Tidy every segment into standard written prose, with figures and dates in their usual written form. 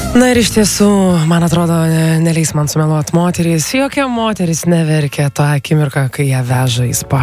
Na ir iš tiesų, man atrodo, neleis man sumeluoti moterys. Jokia moteris neverkia tą akimirką, kai ją veža į spa.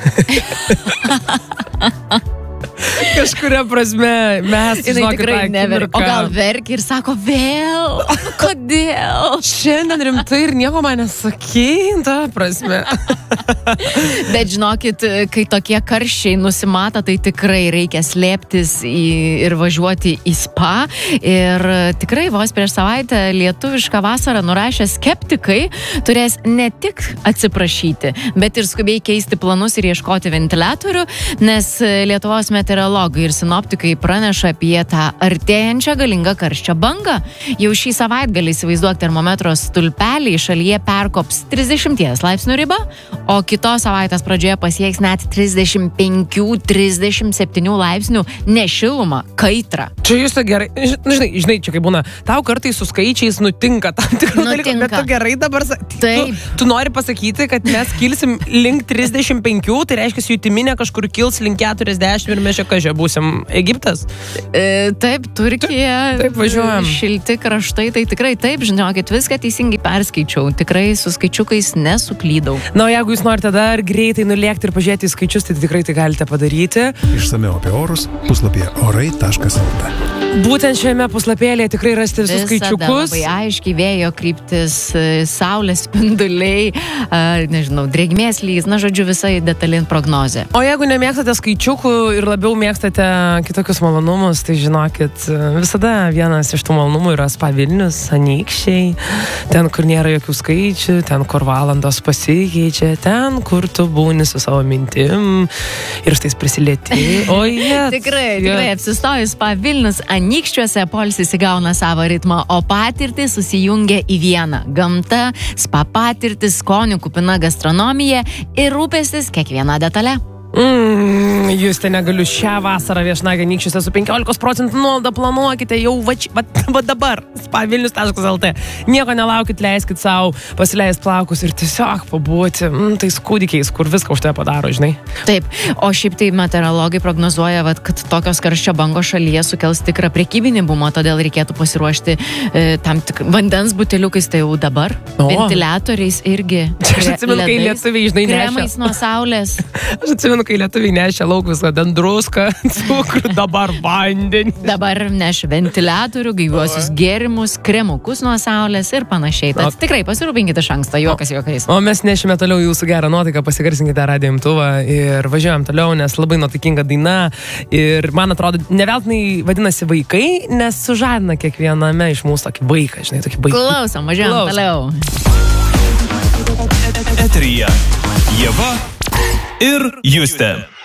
Kažkuria prasme mes, žinokit, tikrai neverkia. O gal verkia ir sako, vėl? Kodėl? Šiandien rimtai ir nieko man nesakei, ta prasme. Bet žinokit, kai tokie karščiai nusimata, tai tikrai reikia slėptis ir važiuoti į spa. Ir tikrai vos prieš savaitę lietuvišką vasarą nurašę skeptikai turės ne tik atsiprašyti, bet ir skubiai keisti planus ir ieškoti ventiliatorių, nes Lietuvos meteorologai ir sinoptikai praneša apie tą artėjančią galingą karščio bangą. Jau šį savaitgalį, įsivaizduok, termometro stulpeliai šalyje perkops 30 laipsnių ribą, o kitos savaitės pradžioje pasieks net 35-37 laipsnių nešilumą, kaitrą. Čia jūs gerai, žinai, čia kaip būna, tau kartais su skaičiais nutinka tam tikrų dalykų, bet tu gerai dabar, tu nori pasakyti, kad mes kilsim link 35, tai reiškia, jutiminė kažkur kils link 40 ir mes čia kažkai būsim Egiptas? Taip, Turkija, taip važiuojam. Šilti kraštai, tai tikrai taip, žinokit, viską teisingai perskaičiau, tikrai su skaičiukais nesuklydau. Na, jeigu jūs norite dar greitai nulėkti ir pažiūrėti į skaičius, tai tikrai tai galite padaryti. Išsamiau apie orus puslapyje orai.lt. Būtent šiame puslapėlėje tikrai rasti visus skaičiukus. Visada labai aiškiai vėjo kryptis, saulės spinduliai, nežinau, drėgmės lygis, na, žodžiu, visai detali prognozė. O jeigu nemėgstate skaičiukų ir labiau mėgstate kitokius malonumus, tai žinokit, visada vienas iš tų malonumų yra Spa Vilnius, Anykščiai, ten, kur nėra jokių skaičių, ten, kur valandos pasikeičia, ten, kur tu būni su savo mintim ir štais prisilieti. Tikrai, apsistojus Spa Vilnius, Anykščiuose poilsis įgauna savo ritmą, o patirtis susijungia į vieną. Gamta, spa patirtis, skonių kupina gastronomija ir rūpestis kiekviena detale. Jūs tai negaliu šią vasarą viešnagę Anykščiuose su 15% nuolaidą planuokite jau va dabar spavilnius.lt. Nieko nelaukit, leiskit savo pasileist plaukus ir tiesiog pabūti tais kūdikiais, kur viską už tai padaro, žinai. Taip, o šiaip tai meteorologai prognozuoja, kad tokios karščio bangos šalyje sukels tikrą prekybinį bumą, todėl reikėtų pasiruošti tam tik vandens buteliukais, tai jau dabar, ventiliatoriais irgi. Aš atsimenu, kai lietuviai, žinai, nešia. Kremais nuo saulės. Aš atsimenu, kai lietuviai nešia lauk viską, ten druską, cukrų, dabar vandenį. Dabar neš ventiliatorių, gaiviuosius gėrimus, kremukus nuo saulės ir panašiai. Tad tikrai pasirūpinkite iš anksto, juokas juokais. O mes nešime toliau jūsų gerą nuotaiką, pasigarsinkite radijo imtuvą ir važiuojam toliau, nes labai nuotaikinga daina ir man atrodo, neveltnai vadinasi Vaikai, nes sužadina kiekviename iš mūsų tokį vaiką, žinai, tokį vaiką. Klausom, važiuojam toliau. Eteryje Ieva ir Justė.